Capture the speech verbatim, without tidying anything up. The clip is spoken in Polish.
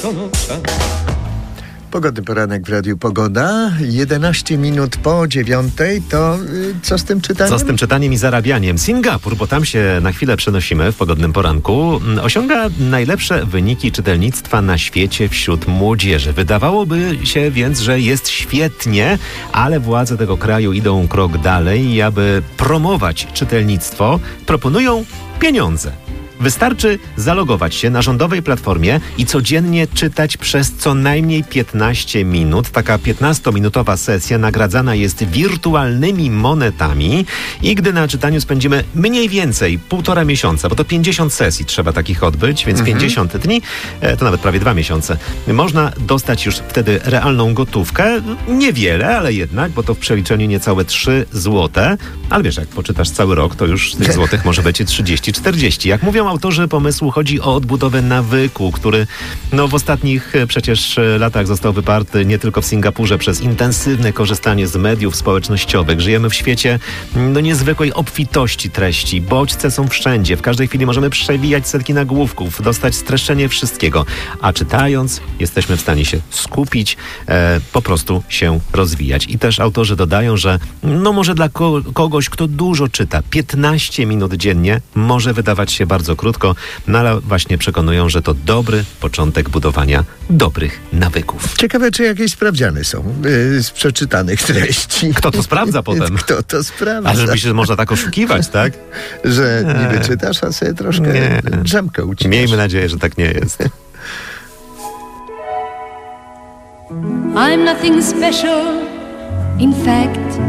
Pogodny poranek w Radiu Pogoda. jedenaście minut po dziewiątej. To y, co z tym czytaniem? Co z tym czytaniem i zarabianiem? Singapur, bo tam się na chwilę przenosimy w pogodnym poranku, osiąga najlepsze wyniki czytelnictwa na świecie wśród młodzieży. Wydawałoby się więc, że jest świetnie, ale władze tego kraju idą krok dalej i aby promować czytelnictwo, proponują pieniądze. Wystarczy zalogować się na rządowej platformie i codziennie czytać przez co najmniej piętnaście minut. Taka piętnastominutowa sesja nagradzana jest wirtualnymi monetami i gdy na czytaniu spędzimy mniej więcej półtora miesiąca, bo to pięćdziesiąt sesji trzeba takich odbyć, więc mhm. pięćdziesiąt dni, to nawet prawie dwa miesiące, można dostać już wtedy realną gotówkę. Niewiele, ale jednak, bo to w przeliczeniu niecałe trzy złote. Ale wiesz, jak poczytasz cały rok, to już tych złotych może być trzydzieści czterdzieści. Jak mówią autorzy pomysłu, chodzi o odbudowę nawyku, który no, w ostatnich przecież latach został wyparty nie tylko w Singapurze przez intensywne korzystanie z mediów społecznościowych. Żyjemy w świecie no, niezwykłej obfitości treści. Bodźce są wszędzie. W każdej chwili możemy przewijać setki nagłówków, dostać streszczenie wszystkiego. A czytając jesteśmy w stanie się skupić, e, po prostu się rozwijać. I też autorzy dodają, że no może dla ko- kogoś, kto dużo czyta, piętnaście minut dziennie może wydawać się bardzo krótko, no ale właśnie przekonują, że to dobry początek budowania dobrych nawyków. Ciekawe, czy jakieś sprawdziany są yy, z przeczytanych treści. Kto to sprawdza potem? Kto to sprawdza? A żeby się można tak oszukiwać, tak? Że niby czytasz, a sobie troszkę nie. drzemkę ucinasz. Miejmy nadzieję, że tak nie jest. I'm nothing special, in fact